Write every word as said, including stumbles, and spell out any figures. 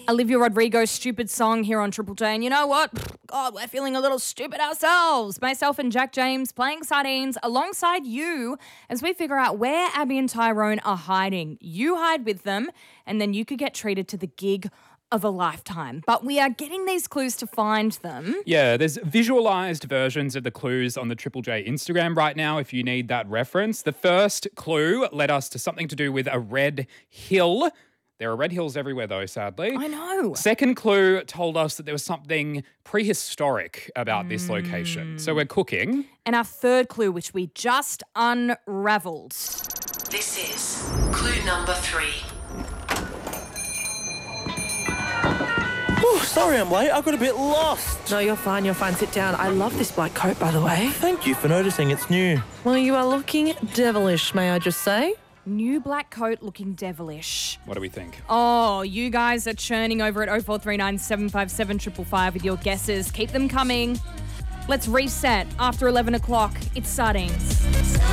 Olivia Rodrigo's Stupid Song here on Triple J. And you know what? God, we're feeling a little stupid ourselves. Myself and Jack James playing sardines alongside you as we figure out where Abby and Tyrone are hiding. You hide with them and then you could get treated to the gig of a lifetime. But we are getting these clues to find them. Yeah, there's visualised versions of the clues on the Triple J Instagram right now if you need that reference. The first clue led us to something to do with a red hill. There are red hills everywhere, though, sadly. I know. Second clue told us that there was something prehistoric about mm. this location. So we're cooking. And our third clue, which we just unravelled. This is clue number three. Oh, sorry I'm late. I got a bit lost. No, you're fine. You're fine. Sit down. I love this black coat, by the way. Thank you for noticing. It's new. Well, you are looking devilish, may I just say? New black coat looking devilish. What do we think? Oh, you guys are churning over at oh four three nine, seven five seven, five five five with your guesses. Keep them coming. Let's reset after eleven o'clock. It's Sardines.